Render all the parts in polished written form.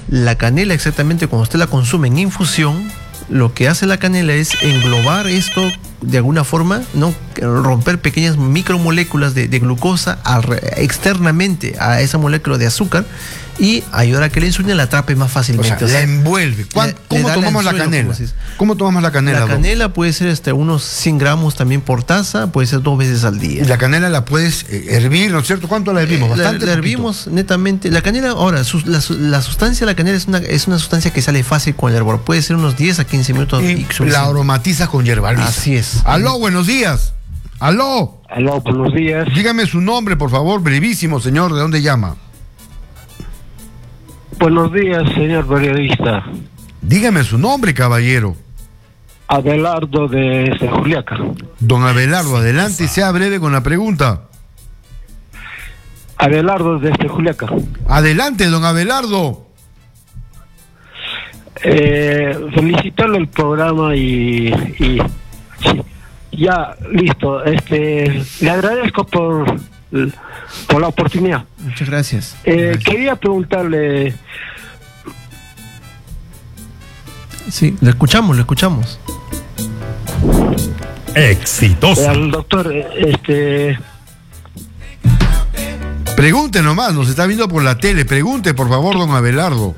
La canela, exactamente, cuando usted la consume en infusión, lo que hace la canela es englobar esto de alguna forma, ¿no? Romper pequeñas micromoléculas de glucosa externamente a esa molécula de azúcar y ayudar a que la insulina la atrape más fácilmente. O sea, la envuelve. ¿Cómo tomamos la canela? ¿Cómo tomamos la canela? La canela puede ser hasta unos 100 gramos también por taza, puede ser 2 veces al día. Y la canela la puedes hervir, ¿no es cierto? ¿Cuánto la hervimos? Bastante. La hervimos netamente. La canela, ahora, la sustancia de la canela es una sustancia que sale fácil con el hervor. Puede ser unos 10 a 15 minutos. Y la aromatizas con hierba luisa. Así es. Aló, buenos días. Aló. Aló, buenos días. Dígame su nombre, por favor, brevísimo, señor. ¿De dónde llama? Buenos días, señor periodista. Dígame su nombre, caballero. Abelardo de Juliaca. Don Abelardo, adelante y sea breve con la pregunta. Abelardo de Juliaca. Adelante, don Abelardo. Felicitarle el programa y sí, ya, listo. Le agradezco por la oportunidad. Muchas gracias. Quería preguntarle. Sí, lo escuchamos. Exitosa. Al doctor, Pregunte nomás, nos está viendo por la tele. Pregunte, por favor, don Abelardo.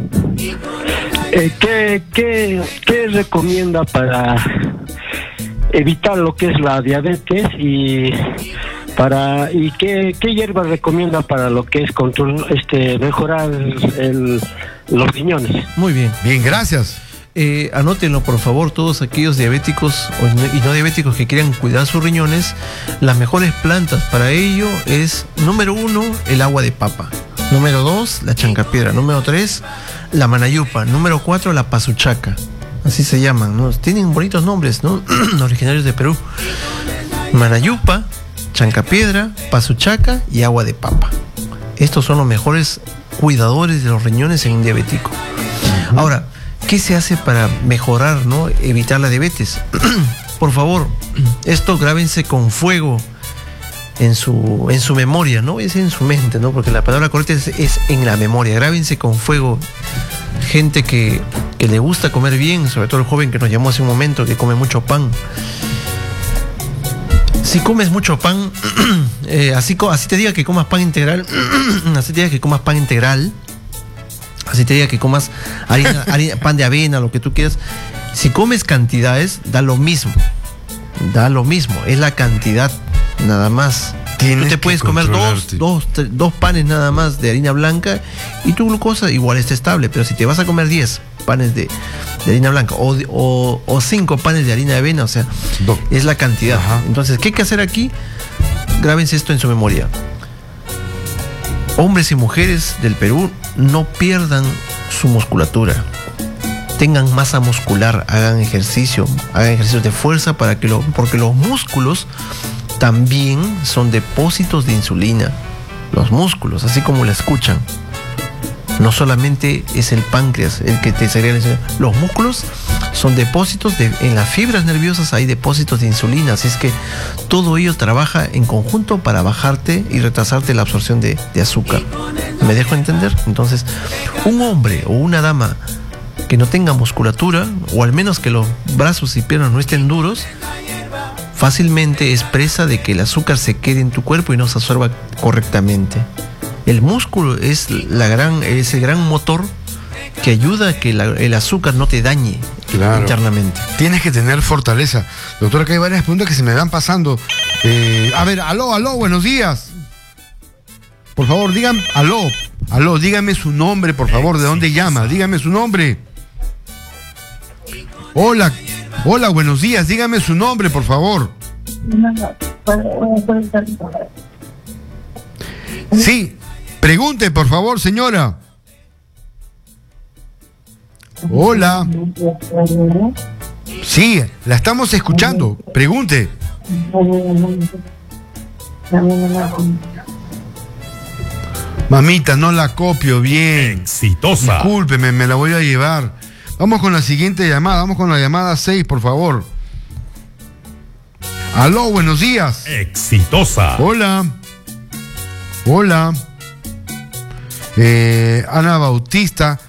¿Qué recomienda para evitar lo que es la diabetes y qué hierba recomienda para lo que es control, mejorar los riñones? Muy bien. Bien, gracias. Anótenlo, por favor, todos aquellos diabéticos y no diabéticos que quieran cuidar sus riñones. Las mejores plantas para ello es, número 1, el agua de papa. Número 2, la chancapiedra. Número 3, la manayupa. Número 4, la pasuchaca. Así se llaman, ¿no? Tienen bonitos nombres, ¿no? Originarios de Perú. Manayupa, chancapiedra, pasuchaca y agua de papa. Estos son los mejores cuidadores de los riñones en un diabético. Ahora, ¿qué se hace para mejorar, ¿no? Evitar la diabetes? Por favor, esto grábense con fuego en su memoria, ¿no? Es en su mente, ¿no? Porque la palabra correcta es en la memoria. Grábense con fuego. Gente que le gusta comer bien, sobre todo el joven que nos llamó hace un momento, que come mucho pan. Si comes mucho pan, así te diga que comas pan integral, así te diga que comas pan integral, así te diga que comas harina, pan de avena, lo que tú quieras. Si comes cantidades, da lo mismo. Es la cantidad, nada más. Tú te puedes comer dos panes nada más de harina blanca y tu glucosa igual está estable. Pero si te vas a comer 10 panes de harina blanca o 5 panes de harina de avena, o sea, es la cantidad. Ajá. Entonces, ¿qué hay que hacer aquí? Grábense esto en su memoria. Hombres y mujeres del Perú, no pierdan su musculatura. Tengan masa muscular, hagan ejercios de fuerza porque los músculos también son depósitos de insulina. Los músculos, así como la escuchan. No solamente es el páncreas el que te segrega la insulina. Los músculos son depósitos en las fibras nerviosas hay depósitos de insulina. Así es que todo ello trabaja en conjunto para bajarte y retrasarte la absorción de azúcar. ¿Me dejo entender? Entonces, un hombre o una dama que no tenga musculatura, o al menos que los brazos y piernas no estén duros, fácilmente es presa de que el azúcar se quede en tu cuerpo y no se absorba correctamente. El músculo es el gran motor que ayuda a que el azúcar no te dañe internamente. Tienes que tener fortaleza. Doctor, acá hay varias preguntas que se me van pasando. A ver, aló, buenos días. Por favor, dígame su nombre, por favor, ¿de dónde llama? Dígame su nombre. Hola, buenos días, dígame su nombre, por favor. Sí, pregunte, por favor, señora. Hola. Sí, la estamos escuchando. Pregunte. Mamita, no la copio bien. Exitosa. Discúlpeme, me la voy a llevar. Vamos con la siguiente llamada. Vamos con la llamada 6, por favor. Aló, buenos días. Exitosa. Hola. Ana Bautista.